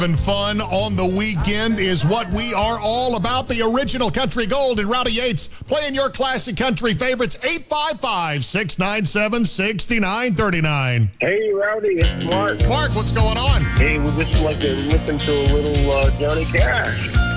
Having fun on the weekend is what we are all about. The original Country Gold and Rowdy Yates playing your classic country favorites. 855-697-6939. Hey, Rowdy, it's Mark. Mark, what's going on? Hey, we just like to listen to a little Johnny Cash.